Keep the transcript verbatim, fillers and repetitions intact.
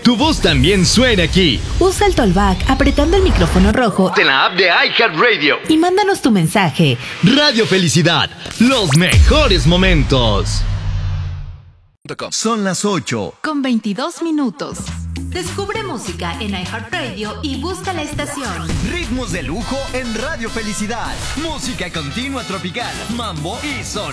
tu voz también suena aquí. Usa el Tollback apretando el micrófono rojo En la app de iHeartRadio. y mándanos tu mensaje. Radio Felicidad, los mejores momentos. Son las ocho. Con veintidós minutos. Descubre música en iHeartRadio y busca la estación. Ritmos de lujo en Radio Felicidad. Música continua tropical, mambo y son.